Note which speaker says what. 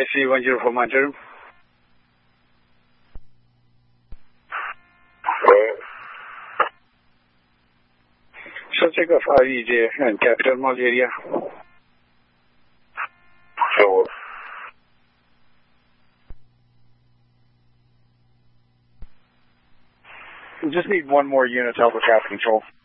Speaker 1: SC 104 monitor. So take off IEJ and capital mall area.
Speaker 2: So,
Speaker 1: we just need one more unit to help with traffic control.